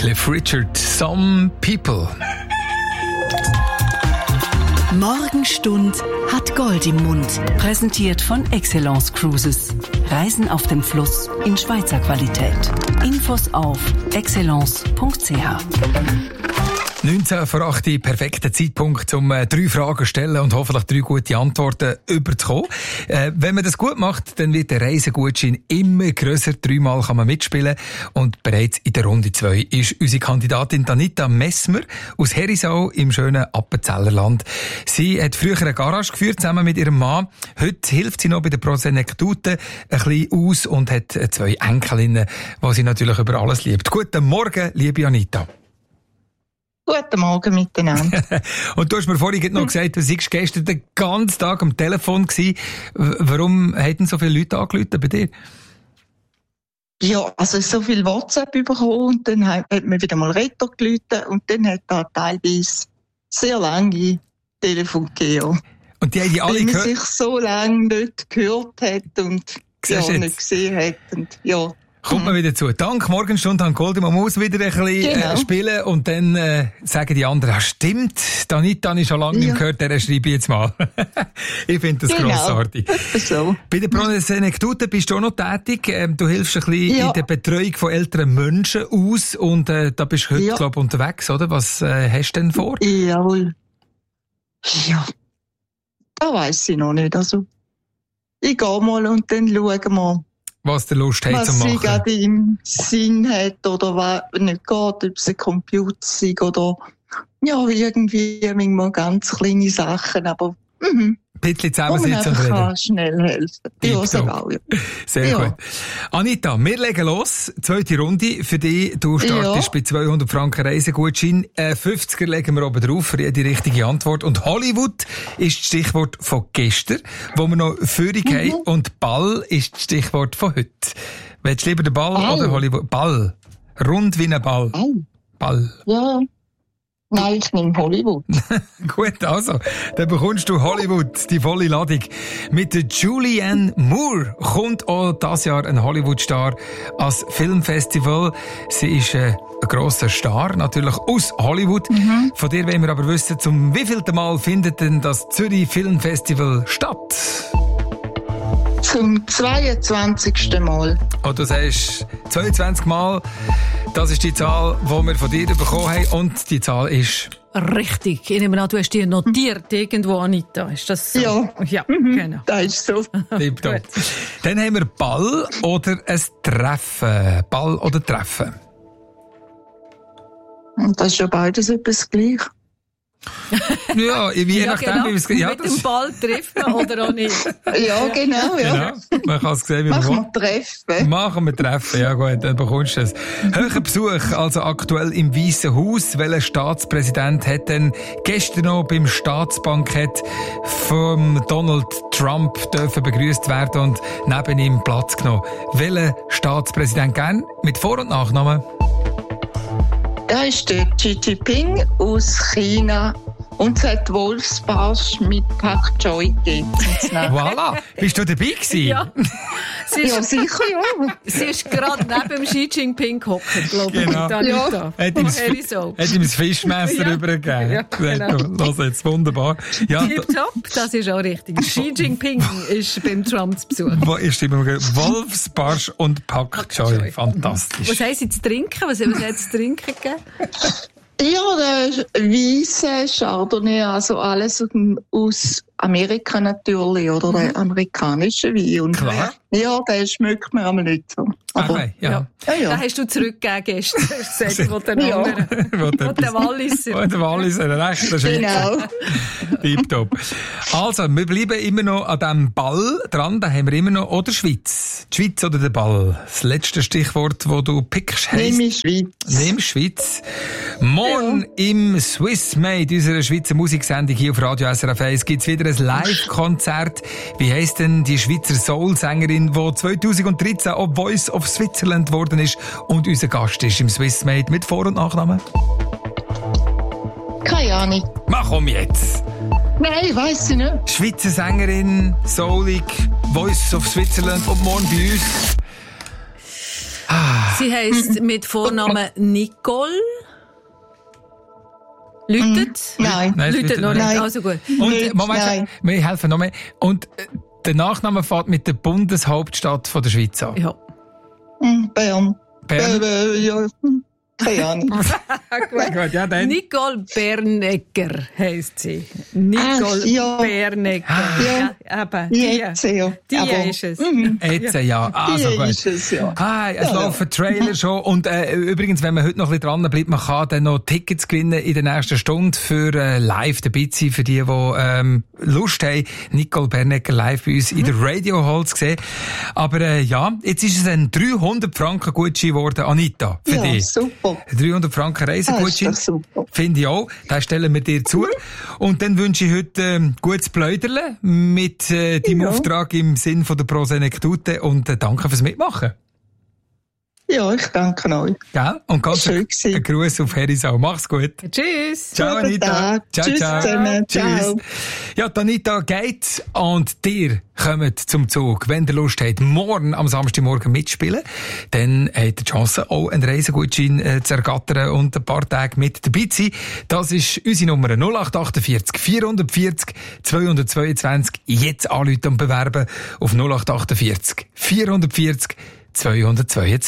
Cliff Richard, Some People. Morgenstund hat Gold im Mund. Präsentiert von Excellence Cruises. Reisen auf dem Fluss in Schweizer Qualität. Infos auf excellence.ch. 19 vor 8, perfekter Zeitpunkt, um 3 Fragen zu stellen und hoffentlich 3 gute Antworten überzukommen. Wenn man das gut macht, dann wird der Reisegutschein immer grösser. 3-mal kann man mitspielen. Und bereits in der Runde 2 ist unsere Kandidatin Anita Messmer aus Herisau im schönen Appenzellerland. Sie hat früher eine Garage geführt, zusammen mit ihrem Mann. Heute hilft sie noch bei der Prosenektute ein bisschen aus und hat 2 Enkelinnen, die sie natürlich über alles liebt. Guten Morgen, liebe Anita. Guten Morgen miteinander. Und du hast mir vorhin noch gesagt, du warst gestern den ganzen Tag am Telefon gewesen. Warum hätten so viele Leute angerufen bei dir? Ja, also so viel WhatsApp bekommen und dann hat mir wieder mal Retter gerufen und dann hat da teilweise sehr lange Telefon gegeben. Und die haben die alle gehört? Weil man sich so lange nicht gehört hat und nicht gesehen hat. Und, ja. Kommt man wieder zu. Dank Morgenstund an Gold. Man muss wieder ein bisschen spielen und dann sagen die anderen, stimmt, Anita habe ich schon lange nicht gehört, der schreibe ich jetzt mal. Ich finde das grossartig. So. Bei der Prosenektute bist du auch noch tätig. Du hilfst ein bisschen in der Betreuung von älteren Menschen aus und da bist du heute, glaube ich, unterwegs, oder? Was hast du denn vor? Jawohl. Ja, da weiss ich noch nicht. Also, ich gehe mal und dann schauen wir, was der Lust hat zu machen. Was sie gerade im Sinn hat oder was nicht geht, ob es ein Computer ist oder ja, irgendwie manchmal ganz kleine Sachen, aber ein bisschen zusammensitzen und reden. Kann schnell helfen. Ja, sogar, ja. Sehr gut. Anita, wir legen los. 2. Runde für dich. Du startest bei 200 Franken Reisegutschein. 50er legen wir oben drauf für jede richtige Antwort. Und Hollywood ist das Stichwort von gestern, wo wir noch Führung haben. Und Ball ist das Stichwort von heute. Willst du lieber den Ball oder Hollywood? Ball. Rund wie ein Ball. Ball. Ja. Nein, ich nehme Hollywood. Gut, also, dann bekommst du Hollywood, die volle Ladung. Mit der Julianne Moore kommt auch dieses Jahr ein Hollywood-Star als Filmfestival. Sie ist ein grosser Star, natürlich aus Hollywood. Von dir wollen wir aber wissen, zum wievielten Mal findet denn das Zürich Filmfestival statt? Zum 22. Mal. Und du sagst 22 Mal. Das ist die Zahl, die wir von dir bekommen haben. Und die Zahl ist... Richtig. Ich nehme an, du hast die notiert irgendwo, Anita. Ist das so? Ja. Genau. Das ist so. Dann haben wir Ball oder ein Treffen. Ball oder Treffen. Und das ist ja beides etwas gleich. Ja, je nachdem, wie wir es... Ja, mit dem Ball trifft man oder auch nicht. Ja, genau, ja. Man kann es sehen, wie man Machen wir Treffen, ja gut, dann bekommst du es. Höherer Besuch, also aktuell im Weißen Haus. Welcher Staatspräsident hat denn gestern noch beim Staatsbankett von Donald Trump dürfen begrüßt werden und neben ihm Platz genommen? Welcher Staatspräsident gern? Mit Vor- und Nachnamen? Da ist der Xi Jinping aus China und es hat Wolfsbarsch mit Pak Choi gegeben. Voilà, bist du dabei gewesen? Ja. Ja, sicher, ja. Sie ist gerade neben Xi Jinping gehockt, glaube ich. Genau. Ja. Hat ihm das Fischmesser übergegeben. Ja, genau. Los jetzt, wunderbar. Ja, Tipptopp, das ist auch richtig. Xi Jinping ist beim Trump zu Besuch. Wo ist immer Wolfsbarsch und Pak Choi. Fantastisch. Was haben Sie zu trinken? Was hat es zu trinken gegeben? Ja, der Weisse Chardonnay, also alles aus Amerika natürlich, oder der amerikanische Wein. Und klar. Ja, den schmeckt mir aber nicht so. Aber, okay, ja. Den hast du zurückgegeben gestern, gesagt, wo den anderen. Wo der Walliser. Der Walliser, ein rechter Schweizer. Genau. Tipptopp. Also, wir bleiben immer noch an diesem Ball dran, da haben wir immer noch, oder Schweiz? Die Schweiz oder der Ball? Das letzte Stichwort, das du pickst, heisst... Nimm Schweiz. Nimm Schweiz. Morgen im Swiss Made, unserer Schweizer Musiksendung hier auf Radio SRF 1, gibt's wieder ein Live-Konzert. Wie heisst denn die Schweizer Soul-Sängerin, die 2013 auch Voice of Switzerland geworden ist und unser Gast ist im Swiss Made mit Vor- und Nachnamen? Keine Ahnung. Mach um jetzt! Nein, weiss ich nicht. Schweizer Sängerin, Soulig, Voice of Switzerland und morgen bei uns. Sie heisst mit Vornamen Nicole. Läutet? Nein. Läutet noch nicht. Nein. Also gut. Und, Moment, wir helfen noch mehr. Und der Nachname fährt mit der Bundeshauptstadt von der Schweiz an. Ja. Bern. Bern? Ja. Keine Ahnung. Gut, ja, dann. Nicole Bernecker heisst sie. Nicole ja. Bernecker. Ja. Aber Jetzt, ja. die Aber, ist es. Jetzt, ja. Also die gut. ist es, ja. Es laufen Trailer schon. Und übrigens, wenn man heute noch ein bisschen dran bleibt, man kann dann noch Tickets gewinnen in der nächsten Stunde für live dabei zu sein, für die Lust haben, Nicole Bernecker live bei uns in der Radio Hall zu sehen. Aber jetzt ist es ein 300 Franken Gutschein geworden, Anita, für dich. Super. 300 Franken Reisegutschein. Das ist doch super. Finde ich auch. Das stellen wir dir zu. Und dann wünsche ich heute gutes Pläuderle mit deinem Auftrag im Sinn von der Prosenektute und danke fürs Mitmachen. Ja, ich danke euch. Gell? Und ganz ein Gruß auf Herisau. Mach's gut. Tschüss. Ciao, Anita. Ciao, Tschüss ciao. zusammen. Tschüss. Ciao. Ja, die Anita geht und dir kommt zum Zug. Wenn ihr Lust habt, morgen am Samstagmorgen mitspielen, dann habt ihr die Chance, auch einen Reisegutschein zu ergattern und ein paar Tage mit dabei zu sein. Das ist unsere Nummer 0848 440 222. Jetzt anrufen und bewerben auf 0848 440 222.